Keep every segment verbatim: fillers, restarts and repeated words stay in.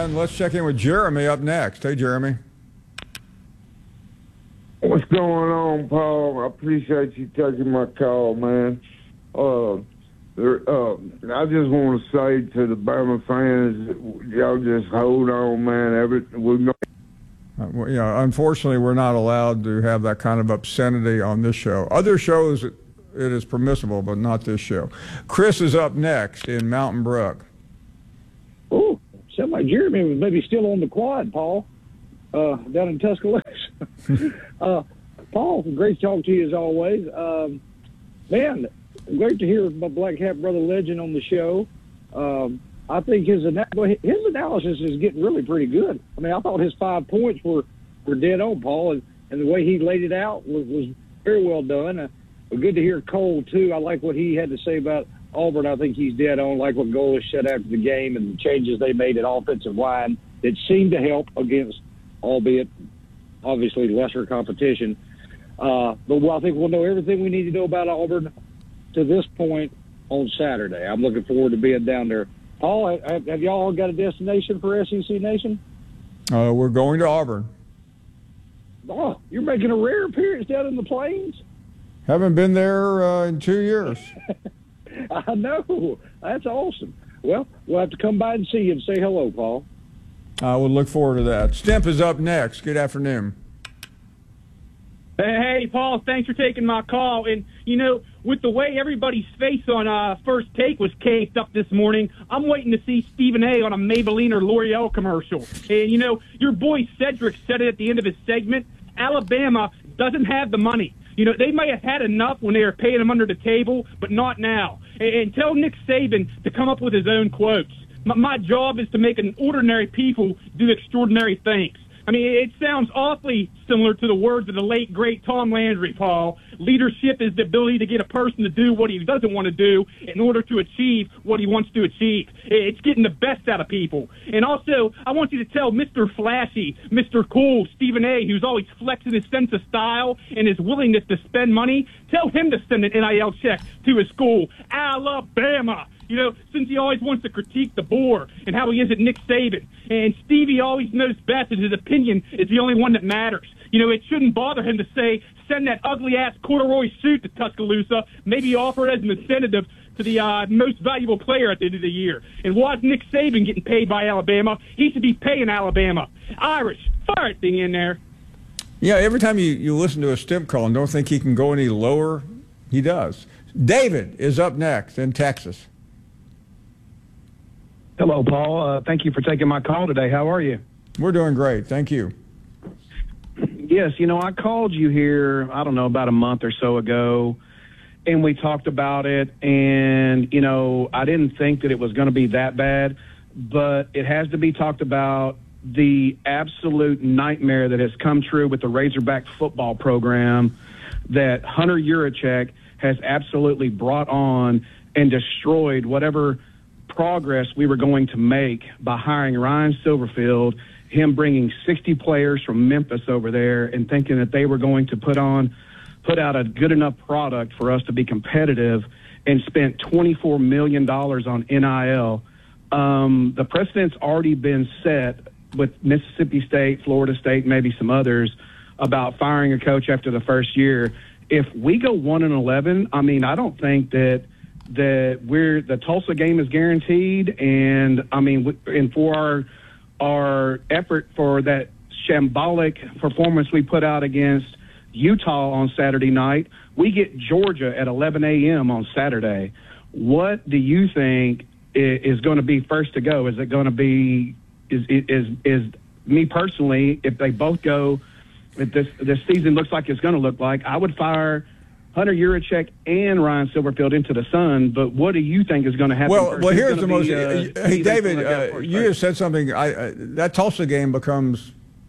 and let's check in with Jeremy up next. Hey, Jeremy. What's going on, Paul? I appreciate you taking my call, man. Uh, there, uh, I just want to say to the Bama fans, y'all just hold on, man. Every, we're going Uh, well, yeah, unfortunately, we're not allowed to have that kind of obscenity on this show. Other shows, it, it is permissible, but not this show. Chris is up next in Mountain Brook. Oh, sound like Jeremy was maybe still on the quad, Paul, uh, down in Tuscaloosa. uh, Paul, great to talk to you as always. Um, man, great to hear my Black Hat Brother Legend on the show. Um, I think his his analysis is getting really pretty good. I mean, I thought his five points were, were dead on, Paul, and, and the way he laid it out was, was very well done. Uh, good to hear Cole, too. I like what he had to say about Auburn. I think he's dead on, like what Goalish said after the game and the changes they made at offensive line that seemed to help against, albeit obviously lesser competition. Uh, but well, I think we'll know everything we need to know about Auburn to this point on Saturday. I'm looking forward to being down there. Paul, have, have y'all got a destination for S E C Nation? Uh, we're going to Auburn. Oh, you're making a rare appearance down in the Plains? Haven't been there uh, in two years. I know. That's awesome. Well, we'll have to come by and see you and say hello, Paul. I will look forward to that. Stimp is up next. Good afternoon. Hey, hey, Paul, thanks for taking my call. And, you know, with the way everybody's face on uh, First Take was caked up this morning, I'm waiting to see Stephen A. on a Maybelline or L'Oreal commercial. And, you know, your boy Cedric said it at the end of his segment, Alabama doesn't have the money. You know, they may have had enough when they were paying him under the table, but not now. And, and tell Nick Saban to come up with his own quotes. My, my job is to make an ordinary people do extraordinary things. I mean, it sounds awfully similar to the words of the late, great Tom Landry, Paul. Leadership is the ability to get a person to do what he doesn't want to do in order to achieve what he wants to achieve. It's getting the best out of people. And also, I want you to tell Mister Flashy, Mister Cool, Stephen A., who's always flexing his sense of style and his willingness to spend money, tell him to send an N I L check to his school, Alabama. You know, since he always wants to critique the board and how he isn't Nick Saban. And Stevie always knows best, and his opinion is the only one that matters. You know, it shouldn't bother him to say, send that ugly-ass corduroy suit to Tuscaloosa, maybe offer it as an incentive to the uh, most valuable player at the end of the year. And why is Nick Saban getting paid by Alabama? He should be paying Alabama. Irish, fire it thing in there. Yeah, every time you, you listen to a Stimp call and don't think he can go any lower, he does. David is up next in Texas. Hello, Paul. Uh, thank you for taking my call today. How are you? We're doing great. Thank you. Yes, you know, I called you here, I don't know, about a month or so ago, and we talked about it, and, you know, I didn't think that it was going to be that bad, but it has to be talked about, the absolute nightmare that has come true with the Razorback football program that Hunter Yurachek has absolutely brought on and destroyed whatever progress we were going to make by hiring Ryan Silverfield, him bringing sixty players from Memphis over there and thinking that they were going to put on, put out a good enough product for us to be competitive, and spent twenty-four million dollars on N I L. Um, the precedent's already been set with Mississippi State, Florida State, maybe some others, about firing a coach after the first year. If we go one and eleven, I mean, I don't think that that we're the Tulsa game is guaranteed, and I mean, and for our our effort for that shambolic performance we put out against Utah on Saturday night, we get Georgia at eleven a.m. on Saturday. What do you think is going to be first to go? Is it going to be is is is me personally? If they both go, if this this season looks like it's going to look like, I would fire Hunter Yurachek and Ryan Silverfield into the sun, but what do you think is going to happen? Well, first? well, Who's here's the most. be, uh, hey, David, uh, you just said something. I, uh, that Tulsa game becomes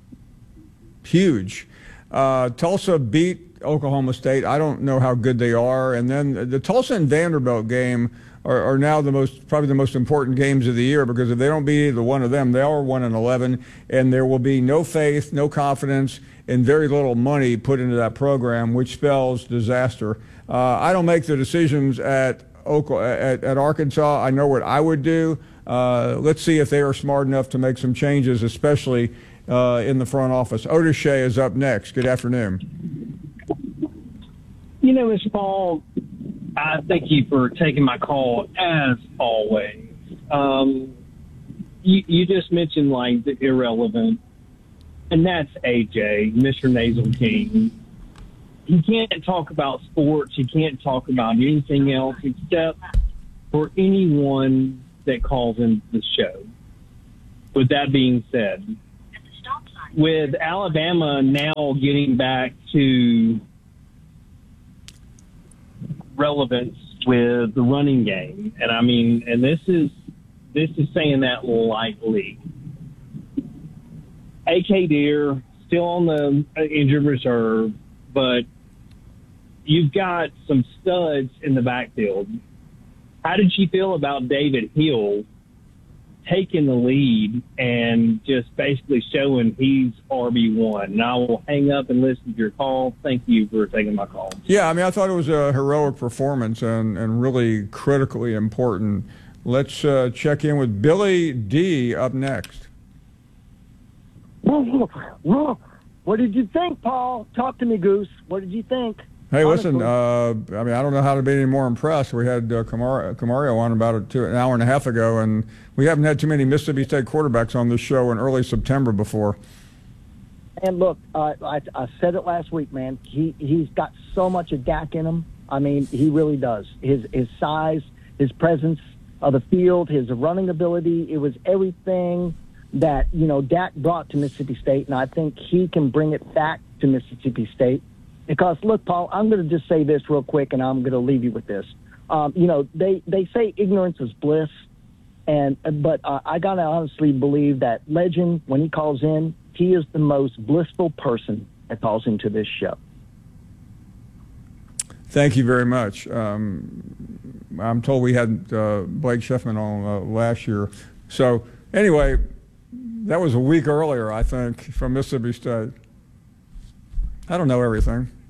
huge. Uh, Tulsa beat Oklahoma State. I don't know how good they are, and then the Tulsa and Vanderbilt game are, are now the most, probably the most important games of the year, because if they don't beat either one of them, they are one and eleven, and there will be no faith, no confidence, and very little money put into that program, which spells disaster. Uh, I don't make the decisions at, Oklahoma, at, at Arkansas. I know what I would do. uh, let's see if they are smart enough to make some changes, especially uh, in the front office. Otis Shea is up next. Good afternoon. You know, Mister Paul, I thank you for taking my call as always. Um, you, you just mentioned like the irrelevant, and that's A J, Mister Nasal King. He can't talk about sports. He can't talk about anything else except for anyone that calls in the show. With that being said, with Alabama now getting back to relevance with the running game, and I mean, and this is this is saying that lightly. A K Deer still on the injured reserve, but you've got some studs in the backfield. How did you feel about David Hill taking the lead and just basically showing he's R B one? And I will hang up and listen to your call. Thank you for taking my call. Yeah, I mean, I thought it was a heroic performance and, and really critically important. Let's uh, check in with Billy D up next. What did you think, Paul? Talk to me, Goose. What did you think? Hey, Honestly. listen, uh, I mean, I don't know how to be any more impressed. We had uh, Camar- Camario on about a two, an hour and a half ago, and we haven't had too many Mississippi State quarterbacks on this show in early September before. And look, uh, I, I said it last week, man. He, he's got so much of Dak in him. I mean, he really does. His, his size, his presence of the field, his running ability, it was everything that, you know, Dak brought to Mississippi State, and I think he can bring it back to Mississippi State. Because, look, Paul, I'm going to just say this real quick, and I'm going to leave you with this. Um, you know, they, they say ignorance is bliss, and but uh, I got to honestly believe that Legend, when he calls in, he is the most blissful person that calls into this show. Thank you very much. Um, I'm told we had uh, Blake Schiffman on uh, last year. So, anyway, that was a week earlier, I think, from Mississippi State. I don't know everything.